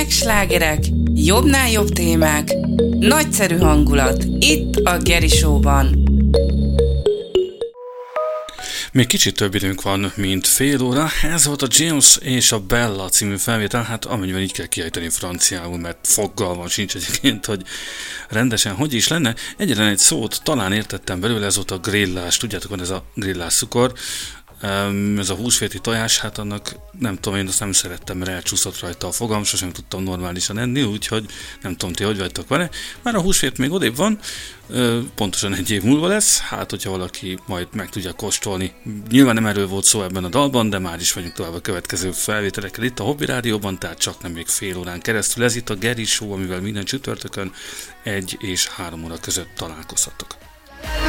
Hírek, slágerek, jobbnál jobb témák, nagyszerű hangulat, itt a Geri Show-ban. Még kicsit több időnk van, mint fél óra. Ez volt a James és a Bella című felvétel, hát amennyiben így kell kiejteni franciául, mert fogalmam sincs egyébként, hogy rendesen hogy is lenne. Egyetlen egy szót talán értettem belőle, ez volt a grillás. Tudjátok, van ez a grillás cukor, ez a húsvéti tojás, hát annak nem tudom, én azt nem szerettem, mert elcsúszott rajta a fogam, sosem tudtam normálisan enni, úgyhogy nem tudom, ti hogy vagytok vele. Már a húsvét még odébb van, pontosan egy év múlva lesz, hát hogyha valaki majd meg tudja kóstolni. Nyilván nem erről volt szó ebben a dalban, de már is vagyunk tovább a következő felvételekkel itt a Hobby Rádióban, tehát csak nem még fél órán keresztül. Ez itt a Geri Show, amivel minden csütörtökön 1 és 3 óra között találkozhatok.